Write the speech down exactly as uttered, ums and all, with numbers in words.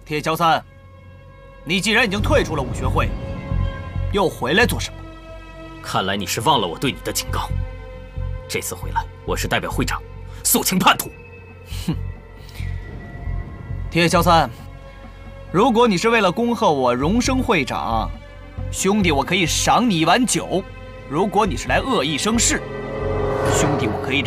铁桥三，你既然已经退出了武学会，又回来做什么？ 看来你是忘了我对你的警告。这次回来，我是代表会长肃清叛徒。 哼，铁桥三，如果你是为了恭贺我荣升会长，兄弟我可以赏你一碗酒；如果你是来恶意生事，兄弟我可以